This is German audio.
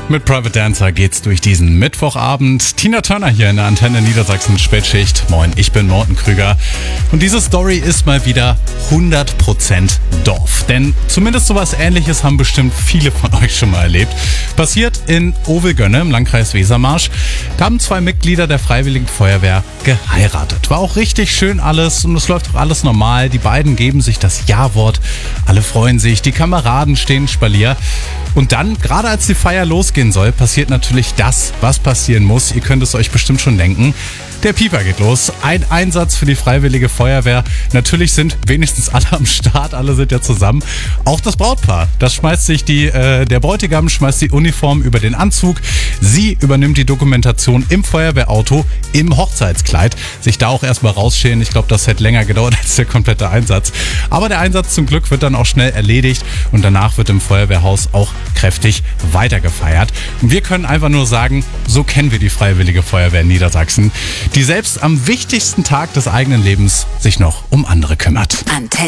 Mit Private Dancer geht's durch diesen Mittwochabend. Tina Turner hier in der Antenne Niedersachsen Spätschicht. Moin, ich bin Morten Krüger. Und diese Story ist mal wieder 100% Dorf. Denn zumindest sowas Ähnliches haben bestimmt viele von euch schon mal erlebt. Passiert in Ovelgönne im Landkreis Wesermarsch. Da haben 2 Mitglieder der Freiwilligen Feuerwehr geheiratet. War auch richtig schön alles und es läuft auch alles normal. Die beiden geben sich das Ja-Wort. Alle freuen sich, die Kameraden stehen Spalier. Und dann, gerade als die Feier losgehen soll, passiert natürlich das, was passieren muss. Ihr könnt es euch bestimmt schon denken. Der Pieper geht los. Ein Einsatz für die Freiwillige Feuerwehr. Natürlich sind wenigstens alle am Start, alle sind ja zusammen. Auch das Brautpaar. Das schmeißt sich der Bräutigam schmeißt die Uniform über den Anzug. Sie übernimmt die Dokumentation im Feuerwehrauto, im Hochzeitskleid. Sich da auch erstmal rausschälen. Ich glaube, das hätte länger gedauert als der komplette Einsatz. Aber der Einsatz zum Glück wird dann auch schnell erledigt und danach wird im Feuerwehrhaus auch kräftig weitergefeiert. Und wir können einfach nur sagen, so kennen wir die Freiwillige Feuerwehr in Niedersachsen, die selbst am wichtigsten Tag des eigenen Lebens sich noch um andere kümmert. Antenne